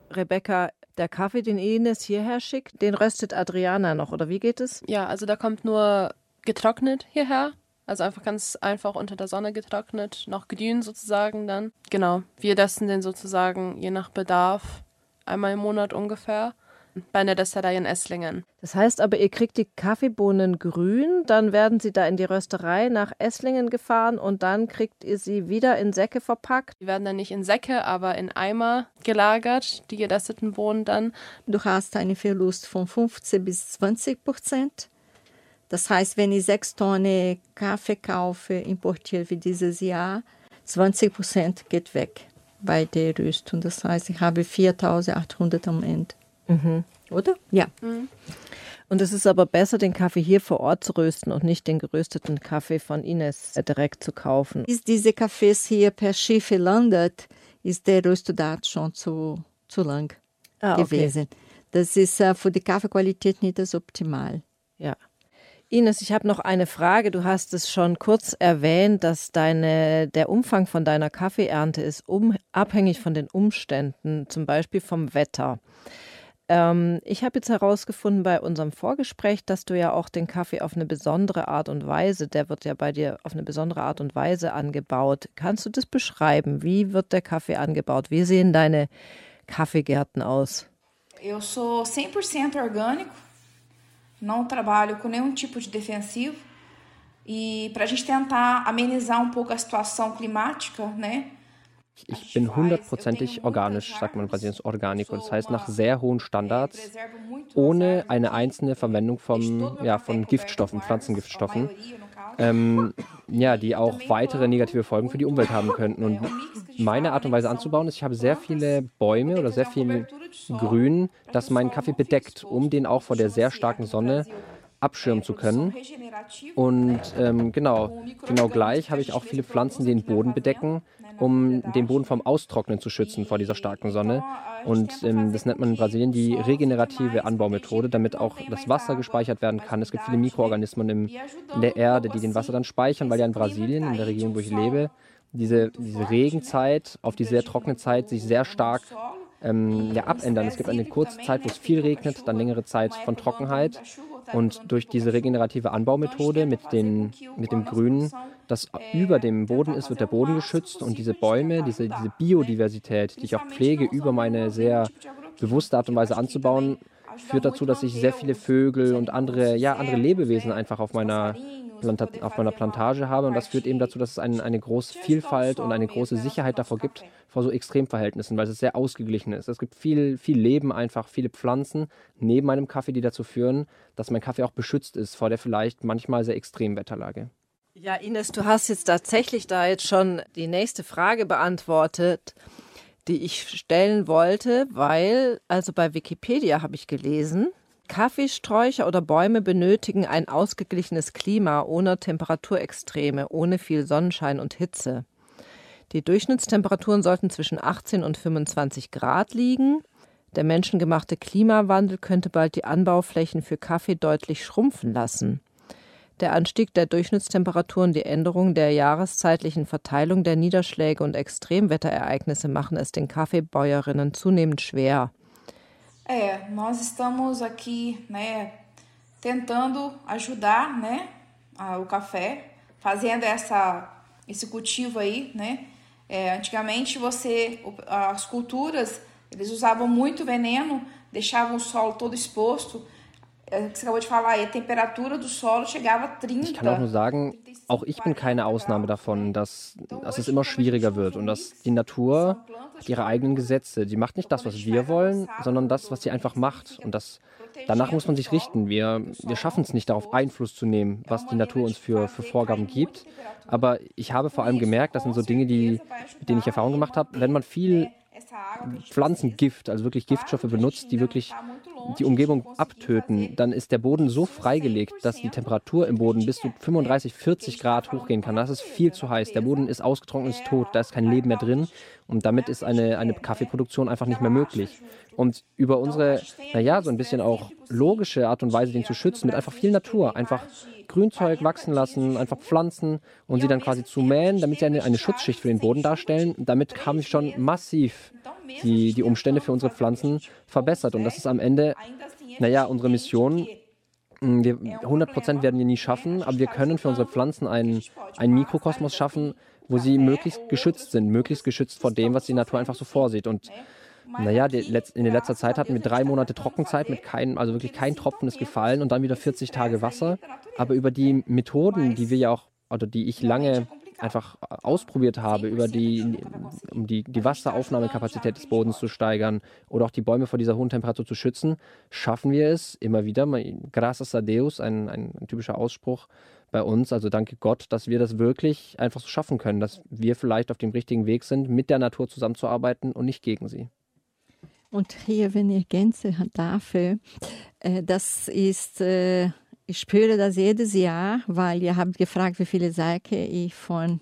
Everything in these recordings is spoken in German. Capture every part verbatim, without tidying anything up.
Rebecca, der Kaffee, den Ines hierher schickt, den röstet Adriana noch, oder wie geht es? Ja, also da kommt nur getrocknet hierher. Also einfach ganz einfach unter der Sonne getrocknet, noch gedühnt sozusagen dann. Genau, wir testen den sozusagen je nach Bedarf einmal im Monat ungefähr bei einer Destillerie in Esslingen. Das heißt aber, ihr kriegt die Kaffeebohnen grün, dann werden sie da in die Rösterei nach Esslingen gefahren und dann kriegt ihr sie wieder in Säcke verpackt. Die werden dann nicht in Säcke, aber in Eimer gelagert, die getesteten Bohnen dann. Du hast einen Verlust von fünfzehn bis zwanzig Prozent. Das heißt, wenn ich sechs Tonnen Kaffee kaufe, importiere wie dieses Jahr, zwanzig Prozent geht weg bei der Rüstung. Das heißt, ich habe viertausendachthundert am Ende. Mhm. Oder? Ja. Mhm. Und es ist aber besser, den Kaffee hier vor Ort zu rösten und nicht den gerösteten Kaffee von Ines direkt zu kaufen. Bis diese Kaffees hier per Schiff landet, ist der Röstdatum schon zu, zu lang ah, gewesen. Okay. Das ist uh, für die Kaffeequalität nicht das optimal. Ja. Ines, ich habe noch eine Frage. Du hast es schon kurz erwähnt, dass deine, der Umfang von deiner Kaffeeernte ist um, abhängig von den Umständen, zum Beispiel vom Wetter. Ähm, ich habe jetzt herausgefunden bei unserem Vorgespräch, dass du ja auch den Kaffee auf eine besondere Art und Weise, der wird ja bei dir auf eine besondere Art und Weise angebaut. Kannst du das beschreiben? Wie wird der Kaffee angebaut? Wie sehen deine Kaffeegärten aus? Eu sou cem por cento orgânico, não trabalho com nenhum tipo de defensivo. E para a gente tentar amenizar um pouco a situação climática, né? Ich bin hundertprozentig organisch, sagt man in Brasilien, Organico. Das heißt nach sehr hohen Standards, ohne eine einzelne Verwendung vom, ja, von Giftstoffen, Pflanzengiftstoffen, ähm, ja, die auch weitere negative Folgen für die Umwelt haben könnten. Und meine Art und Weise anzubauen ist, ich habe sehr viele Bäume oder sehr viel Grün, das meinen Kaffee bedeckt, um den auch vor der sehr starken Sonne abschirmen zu können. Und ähm, genau, genau gleich habe ich auch viele Pflanzen, die den Boden bedecken, um den Boden vom Austrocknen zu schützen vor dieser starken Sonne. Und ähm, das nennt man in Brasilien die regenerative Anbaumethode, damit auch das Wasser gespeichert werden kann. Es gibt viele Mikroorganismen im, in der Erde, die den Wasser dann speichern, weil ja in Brasilien, in der Region, wo ich lebe, diese, diese Regenzeit auf die sehr trockene Zeit sich sehr stark ähm, ja, abändern. Es gibt eine kurze Zeit, wo es viel regnet, dann längere Zeit von Trockenheit. Und durch diese regenerative Anbaumethode mit, den, mit dem Grünen, das über dem Boden ist, wird der Boden geschützt. Und diese Bäume, diese, diese Biodiversität, die ich auch pflege, über meine sehr bewusste Art und Weise anzubauen, führt dazu, dass ich sehr viele Vögel und andere, ja, andere Lebewesen einfach auf meiner, Planta- auf meiner Plantage habe. Und das führt eben dazu, dass es ein, eine große Vielfalt und eine große Sicherheit davor gibt, vor so Extremverhältnissen, weil es sehr ausgeglichen ist. Es gibt viel, viel Leben einfach, viele Pflanzen neben meinem Kaffee, die dazu führen, dass mein Kaffee auch beschützt ist vor der vielleicht manchmal sehr extremen Wetterlage. Ja, Ines, du hast jetzt tatsächlich da jetzt schon die nächste Frage beantwortet, die ich stellen wollte, weil, also bei Wikipedia habe ich gelesen, Kaffeesträucher oder Bäume benötigen ein ausgeglichenes Klima ohne Temperaturextreme, ohne viel Sonnenschein und Hitze. Die Durchschnittstemperaturen sollten zwischen achtzehn und fünfundzwanzig Grad liegen. Der menschengemachte Klimawandel könnte bald die Anbauflächen für Kaffee deutlich schrumpfen lassen. Der Anstieg der Durchschnittstemperaturen, die Änderung der jahreszeitlichen Verteilung der Niederschläge und Extremwetterereignisse machen es den Kaffeebäuerinnen zunehmend schwer. É, nós estamos aqui, né, tentando ajudar, né, o café, fazendo essa, esse cultivo aí, né. É, antigamente você, as culturas, eles usavam muito veneno, deixavam o solo todo exposto. Você acabou de falar aí, a Temperatura do Solo chegava a trinta. Ich kann auch nur sagen, auch ich bin keine Ausnahme davon, dass, dass es immer schwieriger wird und dass die Natur hat ihre eigenen Gesetze. Die macht nicht das, was wir wollen, sondern das, was sie einfach macht. Und das, danach muss man sich richten. Wir, wir schaffen es nicht, darauf Einfluss zu nehmen, was die Natur uns für, für Vorgaben gibt. Aber ich habe vor allem gemerkt, das sind so Dinge, die, mit denen ich Erfahrung gemacht habe, wenn man viel Pflanzengift, also wirklich Giftstoffe benutzt, die wirklich die Umgebung abtöten, dann ist der Boden so freigelegt, dass die Temperatur im Boden bis zu fünfunddreißig, vierzig Grad hochgehen kann. Das ist viel zu heiß. Der Boden ist ausgetrocknet, ist tot, da ist kein Leben mehr drin und damit ist eine, eine Kaffeeproduktion einfach nicht mehr möglich. Und über unsere, naja, so ein bisschen auch logische Art und Weise, den zu schützen, mit einfach viel Natur, einfach Grünzeug wachsen lassen, einfach pflanzen und sie dann quasi zu mähen, damit sie eine, eine Schutzschicht für den Boden darstellen. Damit haben wir schon massiv die, die Umstände für unsere Pflanzen verbessert. Und das ist am Ende, naja, unsere Mission. Wir, hundert Prozent werden wir nie schaffen, aber wir können für unsere Pflanzen einen, einen Mikrokosmos schaffen, wo sie möglichst geschützt sind, möglichst geschützt vor dem, was die Natur einfach so vorsieht. Und naja, die, in der letzter Zeit hatten wir drei Monate Trockenzeit mit keinem, also wirklich kein Tropfen ist gefallen und dann wieder vierzig Tage Wasser. Aber über die Methoden, die wir ja auch, oder die ich lange einfach ausprobiert habe, über die, um die, die Wasseraufnahmekapazität des Bodens zu steigern oder auch die Bäume vor dieser hohen Temperatur zu schützen, schaffen wir es immer wieder, gracias a Deus, ein, ein, ein typischer Ausspruch bei uns, also danke Gott, dass wir das wirklich einfach so schaffen können, dass wir vielleicht auf dem richtigen Weg sind, mit der Natur zusammenzuarbeiten und nicht gegen sie. Und hier, wenn ich ergänzen darf, äh, das ist... Äh Ich spüre das jedes Jahr, weil ihr habt gefragt, wie viele Säcke ich von,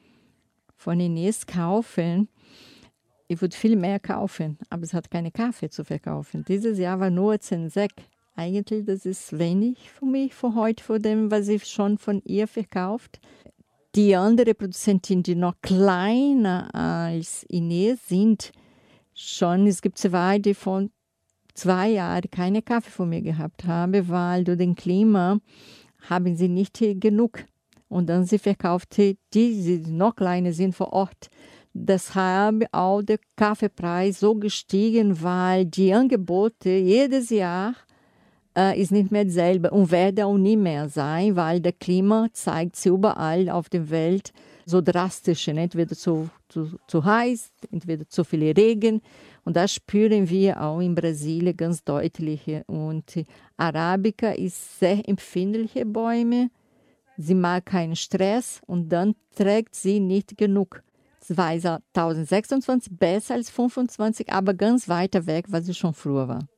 von Ines kaufe. Ich würde viel mehr kaufen, aber es hat keine Kaffee zu verkaufen. Dieses Jahr war nur zehn Säcke. Eigentlich, das ist wenig für mich, für heute, für dem, was ich schon von ihr verkauft. Die andere Produzentin, die noch kleiner als Ines sind, schon, es gibt zwei, die von zwei Jahre keine Kaffee von mir gehabt habe, weil durch den Klima haben sie nicht genug. Und dann sie verkaufte die, die noch kleiner sind vor Ort. Deshalb auch der Kaffeepreis so gestiegen, weil die Angebote jedes Jahr äh, ist nicht mehr dasselbe und werde auch nie mehr sein, weil der Klima zeigt sich überall auf der Welt so drastisch, entweder zu, zu, zu heiß, entweder zu viel Regen. Und das spüren wir auch in Brasilien ganz deutlich. Und Arabica ist sehr empfindliche Bäume. Sie mag keinen Stress und dann trägt sie nicht genug. Es war zwanzig sechsundzwanzig besser als fünfundzwanzig, aber ganz weiter weg, was sie schon früher war.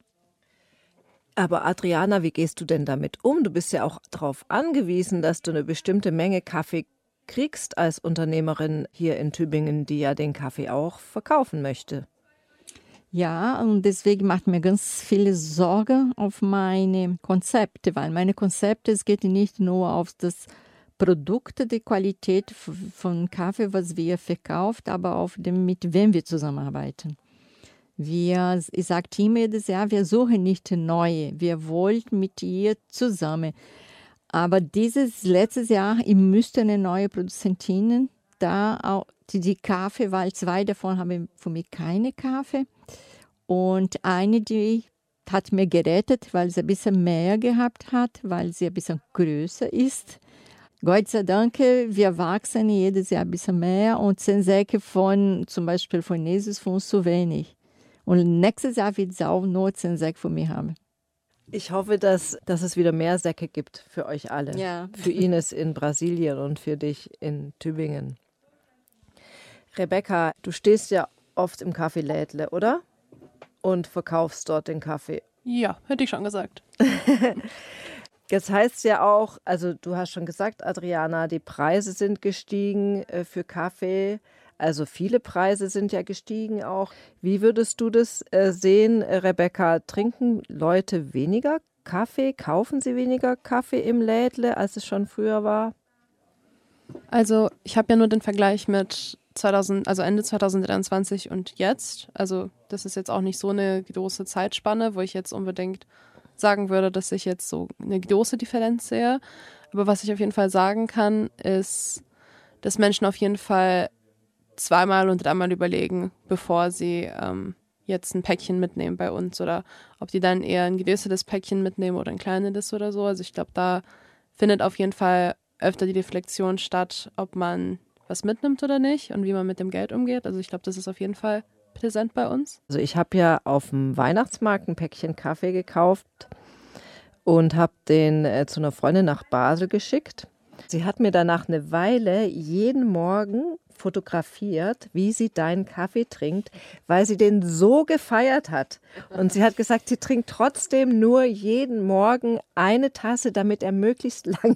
Aber Adriana, wie gehst du denn damit um? Du bist ja auch darauf angewiesen, dass du eine bestimmte Menge Kaffee kriegst als Unternehmerin hier in Tübingen, die ja den Kaffee auch verkaufen möchte. Ja, und deswegen macht mir ganz viele Sorge auf meine Konzepte, weil meine Konzepte, es geht nicht nur auf das Produkt, die Qualität von Kaffee, was wir verkaufen, aber auf dem, mit wem wir zusammenarbeiten. Wir, ich sage immer jedes Jahr, wir suchen nicht neue, wir wollen mit ihr zusammen. Aber dieses letztes Jahr, ich müsste eine neue Produzentin da auch die, die Kaffee, weil zwei davon haben für mich keine Kaffee. Und eine, die hat mir gerettet, weil sie ein bisschen mehr gehabt hat, weil sie ein bisschen größer ist. Gott sei Dank, wir wachsen jedes Jahr ein bisschen mehr und zehn Säcke von, zum Beispiel von Ines ist für uns zu wenig. Und nächstes Jahr wird es auch nur zehn Säcke von mir haben. Ich hoffe, dass, dass es wieder mehr Säcke gibt für euch alle. Ja. Für Ines in Brasilien und für dich in Tübingen. Rebecca, du stehst ja oft im Kaffeelädle, oder? Und verkaufst dort den Kaffee. Ja, hätte ich schon gesagt. Das heißt ja auch, also du hast schon gesagt, Adriana, die Preise sind gestiegen äh, für Kaffee. Also viele Preise sind ja gestiegen auch. Wie würdest du das äh, sehen, äh, Rebecca? Trinken Leute weniger Kaffee? Kaufen sie weniger Kaffee im Lädle, als es schon früher war? Also ich habe ja nur den Vergleich mit zweitausend, also Ende zwanzig dreiundzwanzig und jetzt. Also das ist jetzt auch nicht so eine große Zeitspanne, wo ich jetzt unbedingt sagen würde, dass ich jetzt so eine große Differenz sehe. Aber was ich auf jeden Fall sagen kann, ist, dass Menschen auf jeden Fall zweimal und dreimal überlegen, bevor sie ähm, jetzt ein Päckchen mitnehmen bei uns oder ob die dann eher ein größeres Päckchen mitnehmen oder ein kleineres oder so. Also ich glaube, da findet auf jeden Fall öfter die Reflexion statt, ob man was mitnimmt oder nicht und wie man mit dem Geld umgeht. Also ich glaube, das ist auf jeden Fall präsent bei uns. Also ich habe ja auf dem Weihnachtsmarkt ein Päckchen Kaffee gekauft und habe den äh, zu einer Freundin nach Basel geschickt. Sie hat mir danach eine Weile jeden Morgen fotografiert, wie sie deinen Kaffee trinkt, weil sie den so gefeiert hat. Und sie hat gesagt, sie trinkt trotzdem nur jeden Morgen eine Tasse, damit er möglichst lange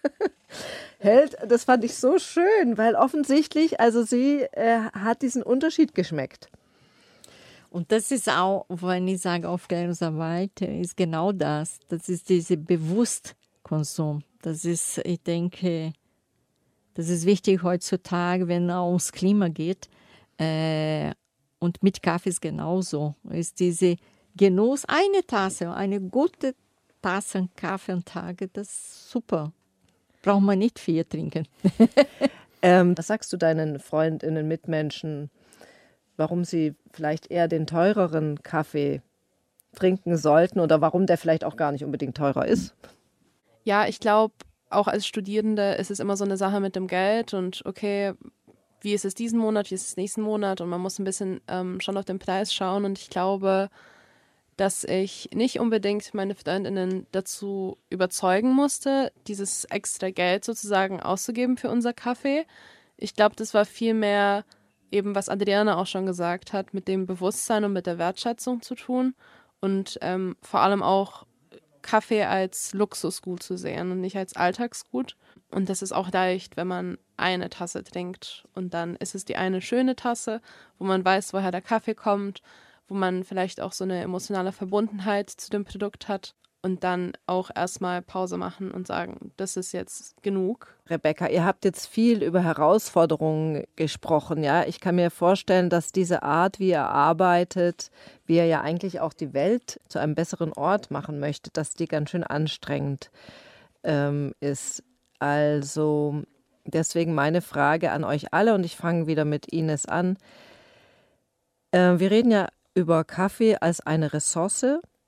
hält. Das fand ich so schön, weil offensichtlich, also sie äh, hat diesen Unterschied geschmeckt. Und das ist auch, wenn ich sage Aufklärungsarbeit, ist genau das. Das ist dieser Bewusstkonsum. Das ist, ich denke, das ist wichtig heutzutage, wenn es ums Klima geht. Äh, Und mit Kaffee ist genauso. Ist diese Genuss, eine Tasse, eine gute Tasse Kaffee am Tag, das ist super. Braucht man nicht viel trinken. ähm, was sagst du deinen Freundinnen, Mitmenschen, warum sie vielleicht eher den teureren Kaffee trinken sollten oder warum der vielleicht auch gar nicht unbedingt teurer ist? Ja, ich glaube, auch als Studierende ist es immer so eine Sache mit dem Geld und okay, wie ist es diesen Monat, wie ist es nächsten Monat und man muss ein bisschen ähm, schon auf den Preis schauen und ich glaube, dass ich nicht unbedingt meine Freundinnen dazu überzeugen musste, dieses extra Geld sozusagen auszugeben für unser Kaffee. Ich glaube, das war vielmehr eben, was Adriana auch schon gesagt hat, mit dem Bewusstsein und mit der Wertschätzung zu tun und ähm, vor allem auch Kaffee als Luxusgut zu sehen und nicht als Alltagsgut. Und das ist auch leicht, wenn man eine Tasse trinkt und dann ist es die eine schöne Tasse, wo man weiß, woher der Kaffee kommt, wo man vielleicht auch so eine emotionale Verbundenheit zu dem Produkt hat und dann auch erstmal Pause machen und sagen, das ist jetzt genug. Rebecca, ihr habt jetzt viel über Herausforderungen gesprochen, ja. Ich kann mir vorstellen, dass diese Art, wie ihr arbeitet, wie ihr ja eigentlich auch die Welt zu einem besseren Ort machen möchtet, dass die ganz schön anstrengend ähm, ist. Also deswegen meine Frage an euch alle und ich fange wieder mit Ines an. Äh, wir reden ja über Kaffee als eine Ressource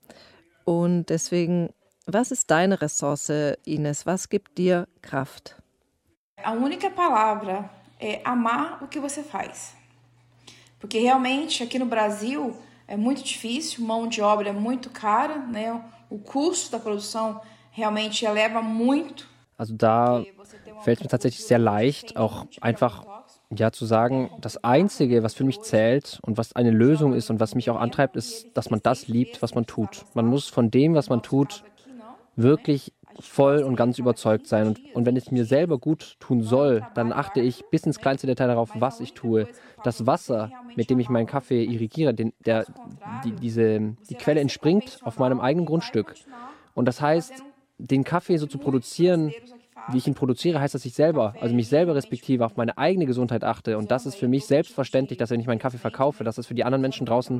und deswegen, was ist deine Ressource, Ines? Was gibt dir Kraft? A única palavra é amar o que você faz. Porque realmente aqui no Brasil é muito difícil, mão de obra é muito cara, né? O custo da produção realmente eleva muito. Also da fällt es mir tatsächlich sehr leicht, auch einfach ja zu sagen, das Einzige, was für mich zählt und was eine Lösung ist und was mich auch antreibt, ist, dass man das liebt, was man tut. Man muss von dem, was man tut, wirklich voll und ganz überzeugt sein. Und, und wenn es mir selber gut tun soll, dann achte ich bis ins kleinste Detail darauf, was ich tue. Das Wasser, mit dem ich meinen Kaffee irrigiere, den, der, die, diese, die Quelle entspringt auf meinem eigenen Grundstück. Und das heißt, den Kaffee so zu produzieren, wie ich ihn produziere, heißt, dass ich selber, also mich selber respektive, auf meine eigene Gesundheit achte. Und das ist für mich selbstverständlich, dass wenn ich meinen Kaffee verkaufe, dass das für die anderen Menschen draußen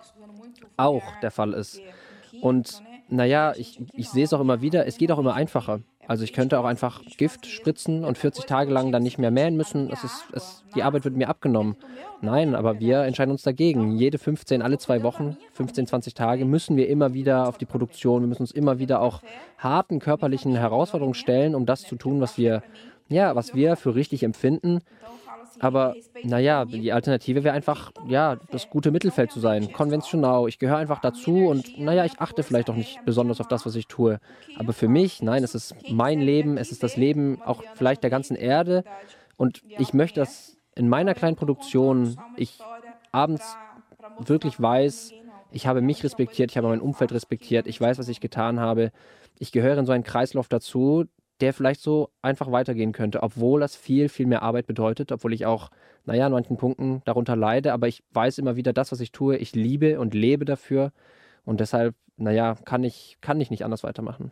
auch der Fall ist. Und naja, ich, ich sehe es auch immer wieder, es geht auch immer einfacher. Also ich könnte auch einfach Gift spritzen und vierzig Tage lang dann nicht mehr mähen müssen. Es ist, es, die Arbeit wird mir abgenommen. Nein, aber wir entscheiden uns dagegen. Jede fünfzehn, alle zwei Wochen, fünfzehn, zwanzig Tage müssen wir immer wieder auf die Produktion. Wir müssen uns immer wieder auch harten körperlichen Herausforderungen stellen, um das zu tun, was wir, ja, was wir für richtig empfinden. Aber naja, die Alternative wäre einfach, ja, das gute Mittelfeld zu sein, konventionell. Ich gehöre einfach dazu und naja, ich achte vielleicht auch nicht besonders auf das, was ich tue. Aber für mich, nein, es ist mein Leben, es ist das Leben auch vielleicht der ganzen Erde. Und ich möchte, dass in meiner kleinen Produktion ich abends wirklich weiß, ich habe mich respektiert, ich habe mein Umfeld respektiert, ich weiß, was ich getan habe. Ich gehöre in so einen Kreislauf dazu, der vielleicht so einfach weitergehen könnte, obwohl das viel, viel mehr Arbeit bedeutet, obwohl ich auch, naja, an manchen Punkten darunter leide, aber ich weiß immer wieder, das, was ich tue, ich liebe und lebe dafür und deshalb, naja, kann ich, kann ich nicht anders weitermachen.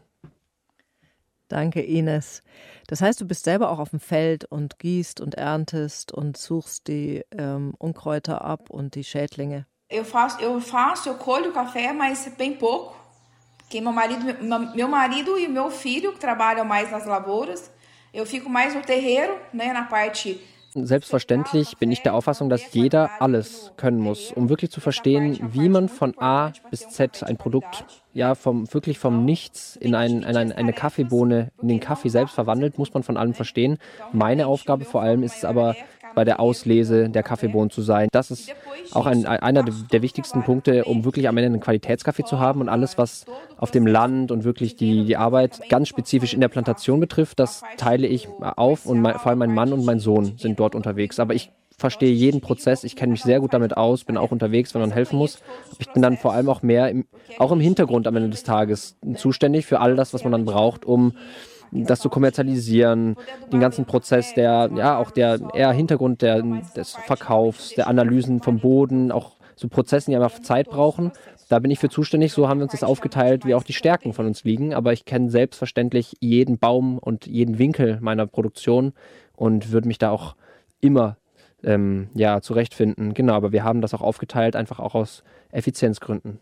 Danke, Ines. Das heißt, du bist selber auch auf dem Feld und gießt und erntest und suchst die ähm, Unkräuter ab und die Schädlinge. Eu faço, eu faço, eu colho o café, mas bem pouco. Porque meu marido, meu marido e meu filho trabalham mais nas lavouras. Eu fico mais no terreiro, né, na parte. Selbstverständlich bin ich der Auffassung, dass jeder alles können muss, um wirklich zu verstehen, wie man von A bis Z ein Produkt, ja, vom, wirklich vom Nichts in, ein, in ein, eine Kaffeebohne, in den Kaffee selbst verwandelt, muss man von allem verstehen. Meine Aufgabe vor allem ist es aber, bei der Auslese der Kaffeebohnen zu sein. Das ist auch ein, einer der wichtigsten Punkte, um wirklich am Ende einen Qualitätskaffee zu haben und alles, was auf dem Land und wirklich die, die Arbeit ganz spezifisch in der Plantation betrifft, das teile ich auf und mein, vor allem mein Mann und mein Sohn sind dort unterwegs. Aber ich verstehe jeden Prozess, ich kenne mich sehr gut damit aus, bin auch unterwegs, wenn man helfen muss. Ich bin dann vor allem auch mehr, im, auch im Hintergrund am Ende des Tages zuständig für all das, was man dann braucht, um das zu kommerzialisieren, den ganzen Prozess, der, ja, auch der eher Hintergrund der, des Verkaufs, der Analysen vom Boden, auch so Prozessen, die einfach Zeit brauchen. Da bin ich für zuständig, so haben wir uns das aufgeteilt, wie auch die Stärken von uns liegen. Aber ich kenne selbstverständlich jeden Baum und jeden Winkel meiner Produktion und würde mich da auch immer ähm, ja, zurechtfinden. Genau, aber wir haben das auch aufgeteilt, einfach auch aus Effizienzgründen.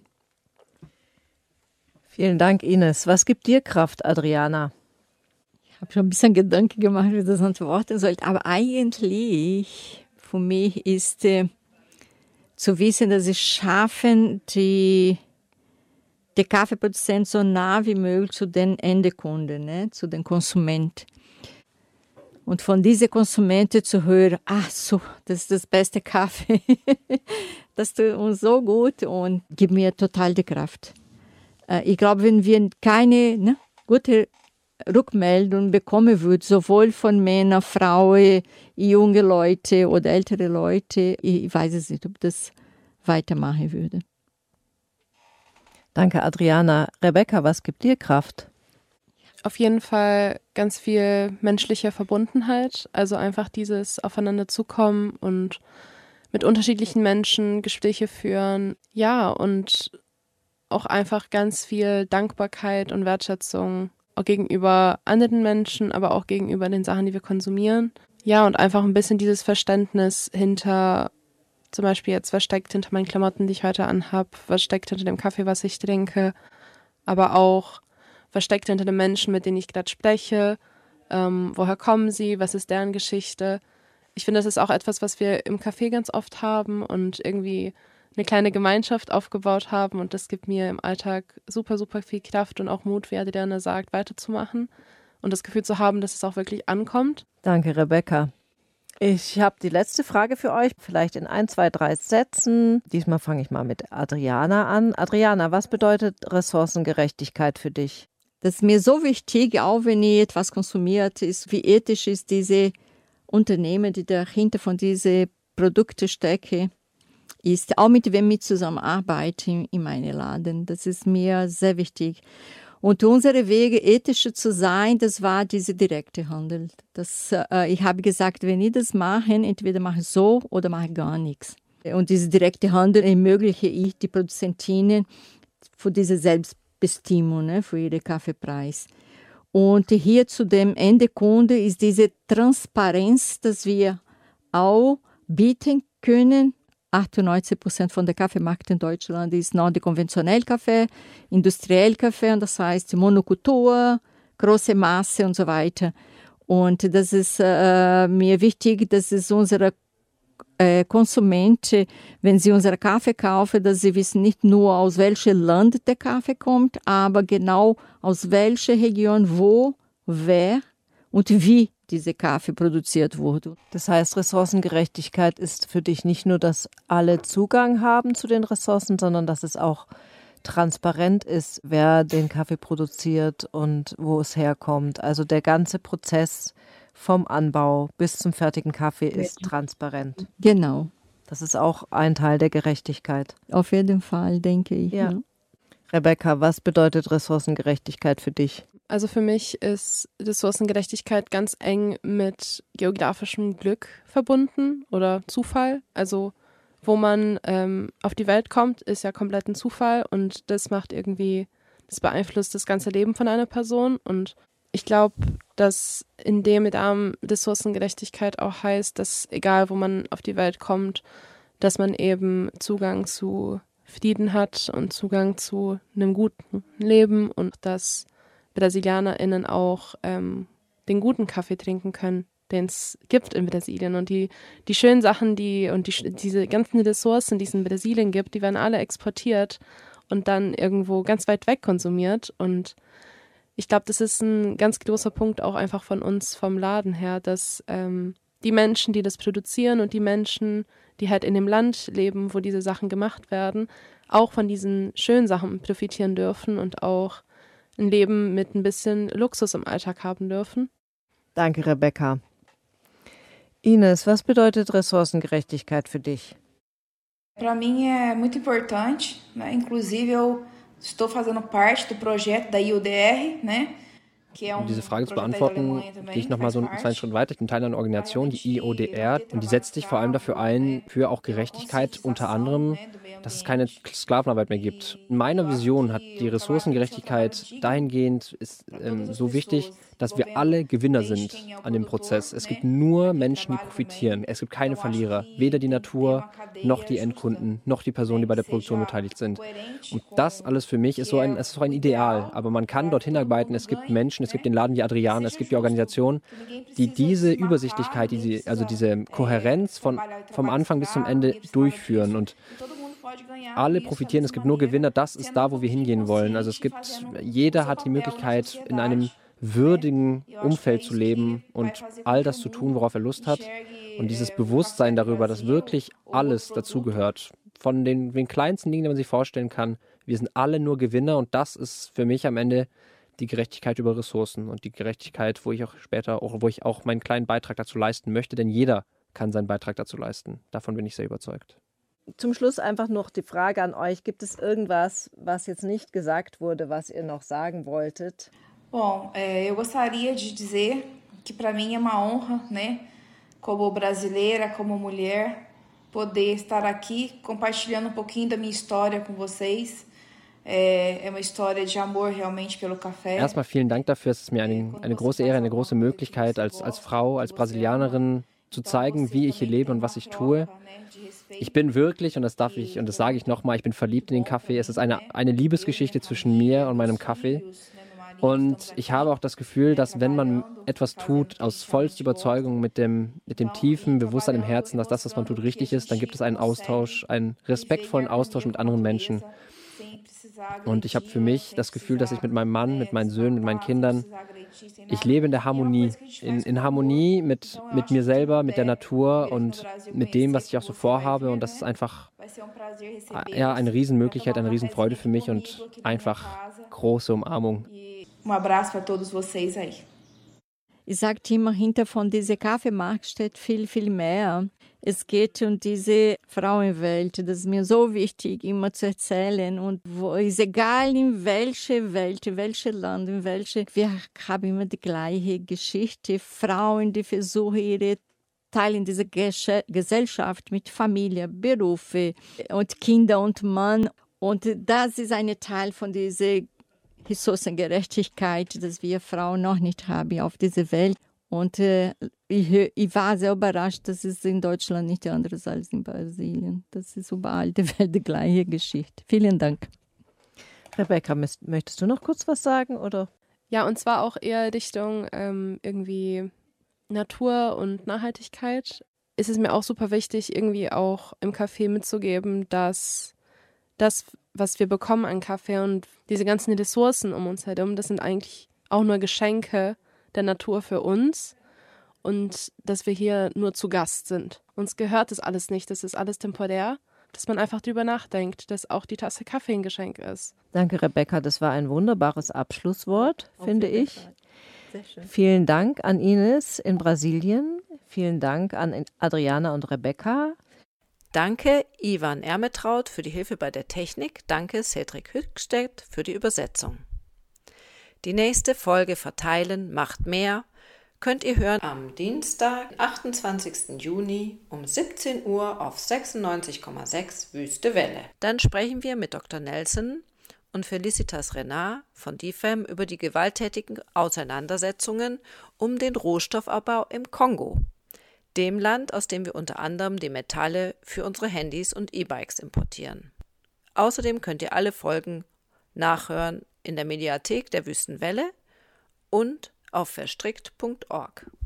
Vielen Dank, Ines. Was gibt dir Kraft, Adriana? Ich habe schon ein bisschen Gedanken gemacht, wie ich das antworten sollte. Aber eigentlich, für mich ist äh, zu wissen, dass ich schaffen, die, die Kaffeeproduzenten so nah wie möglich zu den Endkunden, ne, zu den Konsumenten. Und von diesen Konsumenten zu hören, ach so, das ist das beste Kaffee. Das tut uns so gut und gibt mir total die Kraft. Ich glaube, wenn wir keine ne, gute Rückmeldung bekommen würden, sowohl von Männern, Frauen, junge Leute oder ältere Leute, ich weiß es nicht, ob das weitermachen würde. Danke, Adriana. Rebecca, was gibt dir Kraft? Auf jeden Fall ganz viel menschliche Verbundenheit, also einfach dieses Aufeinander zukommen und mit unterschiedlichen Menschen Gespräche führen. Ja, und auch einfach ganz viel Dankbarkeit und Wertschätzung auch gegenüber anderen Menschen, aber auch gegenüber den Sachen, die wir konsumieren. Ja, und einfach ein bisschen dieses Verständnis hinter, zum Beispiel jetzt, was steckt hinter meinen Klamotten, die ich heute anhab, was steckt hinter dem Kaffee, was ich trinke, aber auch, was steckt hinter den Menschen, mit denen ich gerade spreche, ähm, woher kommen sie, was ist deren Geschichte. Ich finde, das ist auch etwas, was wir im Café ganz oft haben und irgendwie eine kleine Gemeinschaft aufgebaut haben und das gibt mir im Alltag super, super viel Kraft und auch Mut, wie Adriana sagt, weiterzumachen und das Gefühl zu haben, dass es auch wirklich ankommt. Danke, Rebecca. Ich habe die letzte Frage für euch, vielleicht in ein, zwei, drei Sätzen. Diesmal fange ich mal mit Adriana an. Adriana, was bedeutet Ressourcengerechtigkeit für dich? Das ist mir so wichtig, auch wenn ihr etwas konsumiert, ist, wie ethisch ist diese Unternehmen, die dahinter von diesen Produkten stecken, ist, auch mit wem ich zusammenarbeite in meinem Laden. Das ist mir sehr wichtig. Und unsere Wege, ethischer zu sein, das war dieser direkte Handel. Das, äh, ich habe gesagt, wenn ich das mache, entweder mache ich so oder mache ich gar nichts. Und dieser direkte Handel ermögliche ich die Produzentinnen für diese Selbstbestimmung, ne, für ihren Kaffeepreis. Und hier zu dem Endekunde ist diese Transparenz, dass wir auch bieten können. achtundneunzig Prozent von der Kaffeemarkt in Deutschland ist noch der konventionelle Kaffee, industriell Kaffee, und das heißt Monokultur, große Masse und so weiter. Und das ist äh, mir wichtig, dass es unsere äh, Konsumenten, wenn sie unseren Kaffee kaufen, dass sie wissen nicht nur, aus welchem Land der Kaffee kommt, aber genau aus welcher Region, wo, wer und wie dieser Kaffee produziert wurde. Das heißt, Ressourcengerechtigkeit ist für dich nicht nur, dass alle Zugang haben zu den Ressourcen, sondern dass es auch transparent ist, wer den Kaffee produziert und wo es herkommt. Also der ganze Prozess vom Anbau bis zum fertigen Kaffee ist ja transparent. Genau. Das ist auch ein Teil der Gerechtigkeit. Auf jeden Fall, denke ich. Ja. Ja. Rebecca, was bedeutet Ressourcengerechtigkeit für dich? Also für mich ist Ressourcengerechtigkeit ganz eng mit geografischem Glück verbunden oder Zufall. Also wo man ähm, auf die Welt kommt, ist ja komplett ein Zufall und das macht irgendwie, das beeinflusst das ganze Leben von einer Person. Und ich glaube, dass in dem Rahmen Ressourcengerechtigkeit auch heißt, dass egal wo man auf die Welt kommt, dass man eben Zugang zu Frieden hat und Zugang zu einem guten Leben und dass BrasilianerInnen auch ähm, den guten Kaffee trinken können, den es gibt in Brasilien. Und die, die schönen Sachen, die und die, diese ganzen Ressourcen, die es in Brasilien gibt, die werden alle exportiert und dann irgendwo ganz weit weg konsumiert. Und ich glaube, das ist ein ganz großer Punkt auch einfach von uns vom Laden her, dass ähm, die Menschen, die das produzieren und die Menschen, die halt in dem Land leben, wo diese Sachen gemacht werden, auch von diesen schönen Sachen profitieren dürfen und auch ein Leben mit ein bisschen Luxus im Alltag haben dürfen. Danke, Rebecca. Ines, was bedeutet Ressourcengerechtigkeit für dich? Para mim é muito importante, né? Inclusive eu estou fazendo parte do projeto da I O D R, né? Um diese Frage zu beantworten, gehe ich nochmal so einen kleinen Schritt weiter. Ich bin Teil einer Organisation, die I O D R, und die setzt sich vor allem dafür ein, für auch Gerechtigkeit, unter anderem, dass es keine Sklavenarbeit mehr gibt. In meiner Vision hat die Ressourcengerechtigkeit dahingehend ist ähm, so wichtig, dass wir alle Gewinner sind an dem Prozess. Es gibt nur Menschen, die profitieren. Es gibt keine Verlierer. Weder die Natur, noch die Endkunden, noch die Personen, die bei der Produktion beteiligt sind. Und das alles für mich ist so ein, es ist so ein Ideal. Aber man kann dorthin arbeiten. Es gibt Menschen, es gibt den Laden wie Adriana, es gibt die Organisation, die diese Übersichtlichkeit, diese, also diese Kohärenz von, vom Anfang bis zum Ende durchführen. Und alle profitieren, es gibt nur Gewinner. Das ist da, wo wir hingehen wollen. Also es gibt, jeder hat die Möglichkeit, in einem würdigen Umfeld zu leben und all das zu tun, worauf er Lust hat. Und dieses Bewusstsein darüber, dass wirklich alles dazugehört, von den, den kleinsten Dingen, die man sich vorstellen kann, wir sind alle nur Gewinner und das ist für mich am Ende die Gerechtigkeit über Ressourcen und die Gerechtigkeit, wo ich auch später, auch, wo ich auch meinen kleinen Beitrag dazu leisten möchte, denn jeder kann seinen Beitrag dazu leisten. Davon bin ich sehr überzeugt. Zum Schluss einfach noch die Frage an euch, gibt es irgendwas, was jetzt nicht gesagt wurde, was ihr noch sagen wolltet? Bom, é, eu gostaria de dizer que para mim é uma honra, né, como brasileira, como mulher, poder estar aqui compartilhando um pouquinho da minha história com vocês. É, é uma história de amor realmente pelo café. Erstmal vielen Dank dafür. Es ist mir eine, eine große Ehre, eine große Möglichkeit, als, als Frau, als Brasilianerin zu zeigen, wie ich hier lebe und was ich tue. Ich bin wirklich, und das darf ich, und das sage ich nochmal, ich bin verliebt in den Kaffee. Es ist eine, eine Liebesgeschichte zwischen mir und meinem Kaffee. Und ich habe auch das Gefühl, dass wenn man etwas tut aus vollster Überzeugung mit dem, mit dem tiefen Bewusstsein im Herzen, dass das, was man tut, richtig ist, dann gibt es einen Austausch, einen respektvollen Austausch mit anderen Menschen. Und ich habe für mich das Gefühl, dass ich mit meinem Mann, mit meinen Söhnen, mit meinen Kindern, ich lebe in der Harmonie, in, in Harmonie mit, mit mir selber, mit der Natur und mit dem, was ich auch so vorhabe. Und das ist einfach ja, eine Riesenmöglichkeit, eine Riesenfreude für mich und einfach große Umarmung. Um abraço para todos vocês aí. Ich sage immer, hinter von dieser Kaffeemarkt steht viel, viel mehr. Es geht um diese Frauenwelt. Das ist mir so wichtig, immer zu erzählen. Und wo ist egal, in welche Welt, in welches Land, in welche. Wir haben immer die gleiche Geschichte. Frauen, die versuchen, ihre Teile in dieser Gesellschaft mit Familie, Berufe und Kinder und Mann. Und das ist ein Teil von dieser Ressourcengerechtigkeit, das wir Frauen noch nicht haben auf dieser Welt. Und äh, ich, ich war sehr überrascht, dass es in Deutschland nicht anders als in Brasilien. Das ist überall die Welt die gleiche Geschichte. Vielen Dank. Rebecca, möchtest du noch kurz was sagen, oder? Ja, und zwar auch eher Richtung ähm, irgendwie Natur und Nachhaltigkeit. Ist es mir auch super wichtig, irgendwie auch im Café mitzugeben, dass das, was wir bekommen an Kaffee und diese ganzen Ressourcen um uns herum, das sind eigentlich auch nur Geschenke der Natur für uns und dass wir hier nur zu Gast sind. Uns gehört das alles nicht, das ist alles temporär, dass man einfach drüber nachdenkt, dass auch die Tasse Kaffee ein Geschenk ist. Danke, Rebecca, das war ein wunderbares Abschlusswort, Auf finde jeden ich. Fall. Sehr schön. Vielen Dank an Ines in Brasilien, vielen Dank an Adriana und Rebecca. Danke Ivan Ermetraut für die Hilfe bei der Technik. Danke Cedric Hückstedt für die Übersetzung. Die nächste Folge Verteilen macht mehr könnt ihr hören am Dienstag, achtundzwanzigsten Juni um siebzehn Uhr auf sechsundneunzig Komma sechs Wüste Welle. Dann sprechen wir mit Doktor Nelson und Felicitas Renard von D F E M über die gewalttätigen Auseinandersetzungen um den Rohstoffabbau im Kongo, dem Land, aus dem wir unter anderem die Metalle für unsere Handys und E-Bikes importieren. Außerdem könnt ihr alle Folgen nachhören in der Mediathek der Wüstenwelle und auf verstrickt punkt org.